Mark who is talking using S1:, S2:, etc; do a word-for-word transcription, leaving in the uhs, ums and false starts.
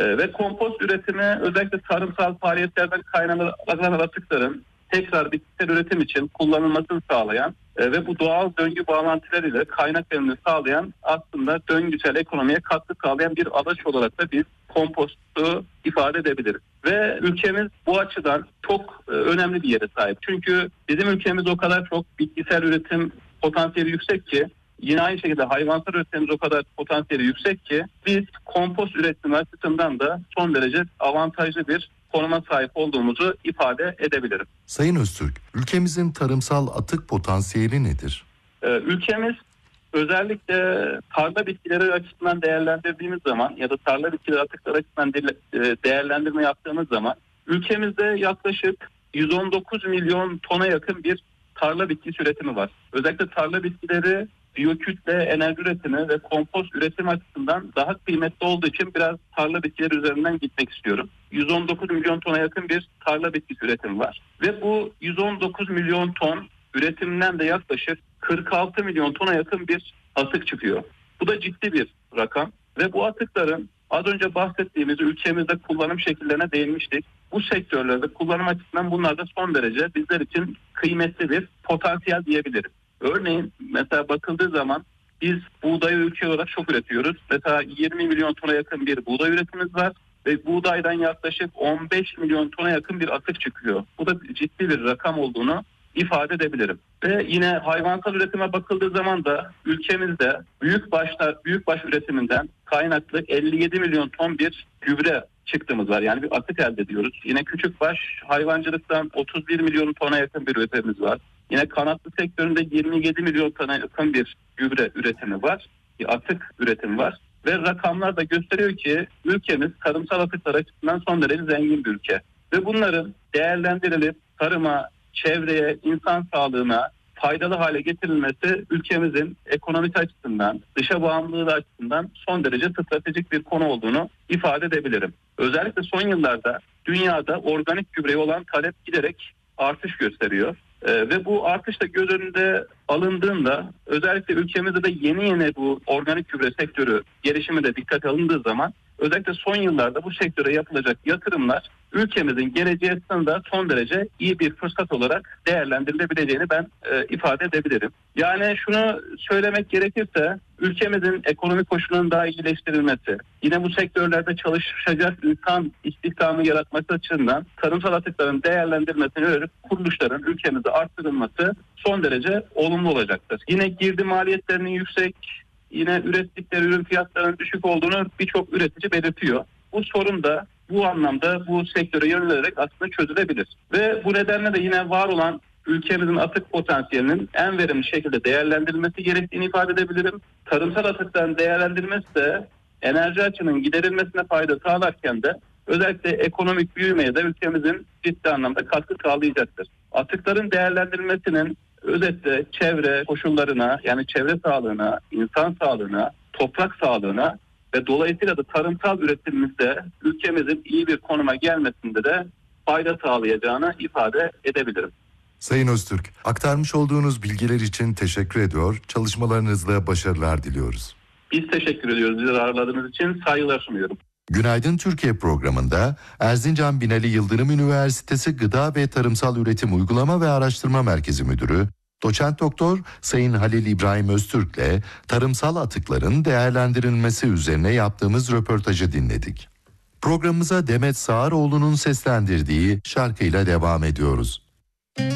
S1: E, ve kompost üretimi özellikle tarımsal faaliyetlerden kaynaklanan atıkların tekrar bitkisel üretim için kullanılmasını sağlayan e, ve bu doğal döngü bağlantılarıyla kaynak verimini sağlayan aslında döngüsel ekonomiye katkı sağlayan bir araç olarak da biz kompostu ifade edebiliriz. Ve ülkemiz bu açıdan çok e, önemli bir yere sahip. Çünkü bizim ülkemiz o kadar çok bitkisel üretim potansiyeli yüksek ki, yine aynı şekilde hayvansal üretimimiz o kadar potansiyeli yüksek ki biz kompost üretimi açısından da son derece avantajlı bir konuma sahip olduğumuzu ifade edebilirim.
S2: Sayın Öztürk, ülkemizin tarımsal atık potansiyeli nedir?
S1: Ee, ülkemiz özellikle tarla bitkileri açısından değerlendirdiğimiz zaman ya da tarla bitkileri atıkları açısından değerlendirme yaptığımız zaman ülkemizde yaklaşık yüz on dokuz milyon tona yakın bir tarla bitkisi üretimi var. Özellikle tarla bitkileri biyokütle enerji üretimi ve kompost üretim açısından daha kıymetli olduğu için biraz tarla bitkileri üzerinden gitmek istiyorum. yüz on dokuz milyon tona yakın bir tarla bitkisi üretimi var. Ve bu yüz on dokuz milyon ton üretimden de yaklaşık kırk altı milyon tona yakın bir atık çıkıyor. Bu da ciddi bir rakam ve bu atıkların az önce bahsettiğimiz ülkemizde kullanım şekillerine değinmiştik. Bu sektörlerde kullanım açısından bunlar da son derece bizler için kıymetli bir potansiyel diyebiliriz. Örneğin mesela bakıldığı zaman biz buğdayı ülke olarak çok üretiyoruz. Mesela yirmi milyon tona yakın bir buğday üretimimiz var ve buğdaydan yaklaşık on beş milyon tona yakın bir atık çıkıyor. Bu da ciddi bir rakam olduğunu ifade edebilirim. Ve yine hayvansal üretime bakıldığı zaman da ülkemizde büyükbaşlar büyükbaş üretiminden kaynaklı elli yedi milyon ton bir gübre çıktığımız var. Yani bir atık elde ediyoruz. Yine küçükbaş hayvancılıktan otuz bir milyon tona yakın bir üretimimiz var. Yine kanatlı sektöründe yirmi yedi milyon tona yakın bir gübre üretimi var. Bir atık üretimi var. Ve rakamlar da gösteriyor ki ülkemiz tarımsal atıklar açısından son derece zengin bir ülke. Ve bunların değerlendirilip tarıma, çevreye, insan sağlığına faydalı hale getirilmesi ülkemizin ekonomik açısından, dışa bağımlılığı açısından son derece stratejik bir konu olduğunu ifade edebilirim. Özellikle son yıllarda dünyada organik gübreye olan talep giderek artış gösteriyor. Ee, ve bu artış da göz önünde alındığında özellikle ülkemizde de yeni yeni bu organik gübre sektörü gelişimi de dikkate alındığı zaman özellikle son yıllarda bu sektöre yapılacak yatırımlar ülkemizin geleceği açısından son derece iyi bir fırsat olarak değerlendirilebileceğini ben e, ifade edebilirim. Yani şunu söylemek gerekirse ülkemizin ekonomik koşullarının daha iyileştirilmesi, yine bu sektörlerde çalışacak insan istihdamı yaratması açısından tarımsal atıkların değerlendirmesine yönelik kuruluşların ülkemizde arttırılması son derece olumlu olacaktır. Yine girdi maliyetlerinin yüksek, yine ürettikleri ürün fiyatlarının düşük olduğunu birçok üretici belirtiyor. Bu sorun da bu anlamda bu sektöre yönelerek aslında çözülebilir. Ve bu nedenle de yine var olan ülkemizin atık potansiyelinin en verimli şekilde değerlendirilmesi gerektiğini ifade edebilirim. Tarımsal atıkların değerlendirilmesi de enerji açığının giderilmesine fayda sağlarken de özellikle ekonomik büyümeye de ülkemizin ciddi anlamda katkı sağlayacaktır. Atıkların değerlendirilmesinin özetle çevre koşullarına, yani çevre sağlığına, insan sağlığına, toprak sağlığına ve dolayısıyla da tarımsal üretimimizde ülkemizin iyi bir konuma gelmesinde de fayda sağlayacağını ifade edebilirim.
S2: Sayın Öztürk, aktarmış olduğunuz bilgiler için teşekkür ediyor. Çalışmalarınızda başarılar diliyoruz.
S1: Biz teşekkür ediyoruz. Bizi ağırladığınız için saygılar sunuyorum.
S2: Günaydın Türkiye programında Erzincan Binali Yıldırım Üniversitesi Gıda ve Tarımsal Üretim Uygulama ve Araştırma Merkezi Müdürü Doçent Doktor Sayın Halil İbrahim Öztürk ile tarımsal atıkların değerlendirilmesi üzerine yaptığımız röportajı dinledik. Programımıza Demet Sağaroğlu'nun seslendirdiği şarkıyla devam ediyoruz.